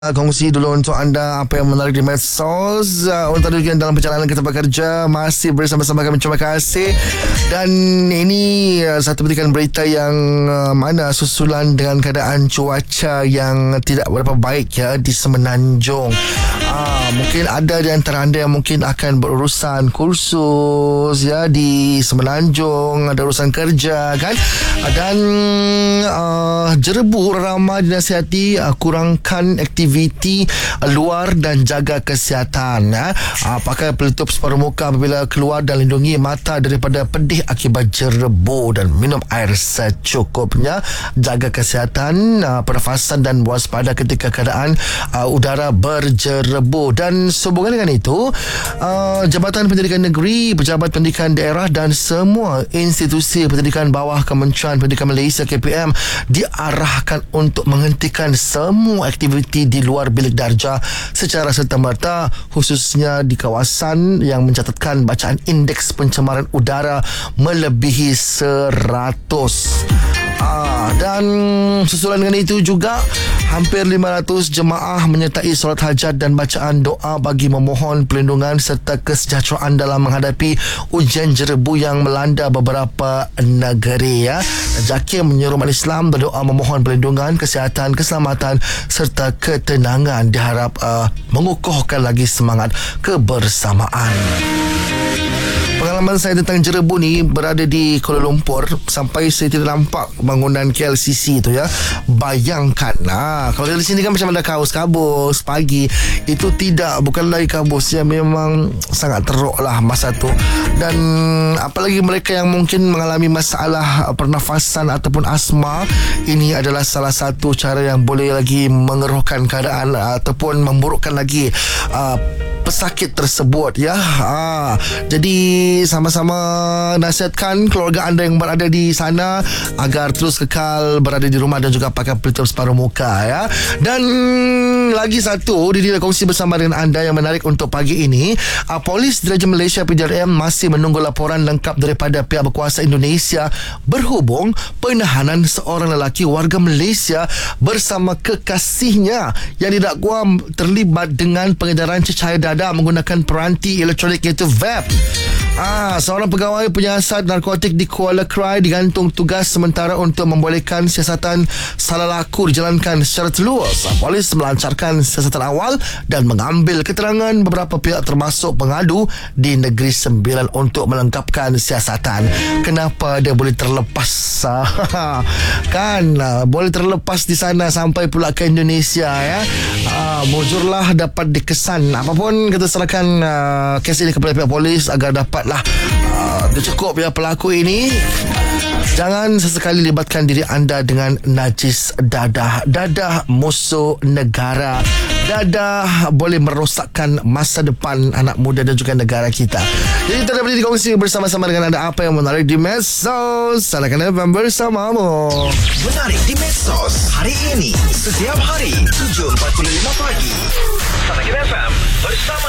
Kongsi dulu untuk anda apa yang menarik di medsos untuk tujuan dalam perjalanan ke tempat kerja. Masih bersama-sama kami, terima kasih. Dan ini satu petikan berita yang mana susulan dengan keadaan cuaca yang tidak berapa baik ya di Semenanjung. Mungkin ada di antara anda yang mungkin akan berurusan kursus ya di Semenanjung, ada urusan kerja kan. Dan jerebu ramai dinasihati kurangkan aktiviti luar dan jaga kesihatan ya. Pakai pelitup separuh muka apabila keluar dan lindungi mata daripada pedih akibat jerebu dan minum air secukupnya. Jaga kesihatan, pernafasan dan waspada ketika keadaan udara berjerebu. Dan sehubungan dengan itu, Jabatan Pendidikan Negeri, Pejabat Pendidikan Daerah dan semua institusi pendidikan bawah Kementerian Pendidikan Malaysia KPM diarahkan untuk menghentikan semua aktiviti di luar bilik darjah secara serta-merta, khususnya di kawasan yang mencatatkan bacaan indeks pencemaran udara melebihi 100. Dan susulan dengan itu juga hampir 500 jemaah menyertai solat hajat dan bacaan doa bagi memohon perlindungan serta kesejahteraan dalam menghadapi ujian jerebu yang melanda beberapa negeri ya. Zakir menyuruh umat Islam berdoa memohon perlindungan, kesihatan, keselamatan serta ketenangan, diharap mengukuhkan lagi semangat kebersamaan. Pengalaman saya tentang jerebu ni berada di Kuala Lumpur sampai saya tidak nampak bangunan KLCC tu ya. Bayangkan kalau dari sini kan macam ada kabus pagi. Itu tidak, bukan lagi kabus ya, memang sangat teruk lah masa tu. Dan apalagi mereka yang mungkin mengalami masalah pernafasan ataupun asma, ini adalah salah satu cara yang boleh lagi mengeruhkan keadaan ataupun memburukkan lagi pesakit tersebut ya. Jadi sama-sama nasihatkan keluarga anda yang berada di sana agar terus kekal berada di rumah dan juga pakai pelitup separuh muka ya. Dan lagi satu Didi kongsi bersama dengan anda yang menarik untuk pagi ini. Polis Diraja Malaysia PDRM masih menunggu laporan lengkap daripada pihak berkuasa Indonesia berhubung penahanan seorang lelaki warga Malaysia bersama kekasihnya yang didakwa terlibat dengan pengedaran cecair dada menggunakan peranti elektronik iaitu vape. Seorang pegawai penyiasat narkotik di Kuala Krai digantung tugas sementara untuk membolehkan siasatan salah laku dijalankan secara telus. Polis melancarkan siasatan awal dan mengambil keterangan beberapa pihak termasuk pengadu di Negeri Sembilan untuk melengkapkan siasatan. Kenapa dia boleh terlepas? Boleh terlepas di sana sampai pula ke Indonesia ya. Mujurlah dapat dikesan. Apapun kita serahkan kes ini kepada pihak polis agar dapatlah cukup ya pelaku ini. Jangan sesekali libatkan diri anda dengan najis dadah. Dadah musuh negara. Dadah boleh merosakkan masa depan anak muda dan juga negara kita. Jadi kita dapat dikongsi bersama-sama dengan anda apa yang menarik di medsos. Salahkan FM bersamamu. Menarik di medsos hari ini, setiap hari 7.45 pagi. Salahkan FM bersama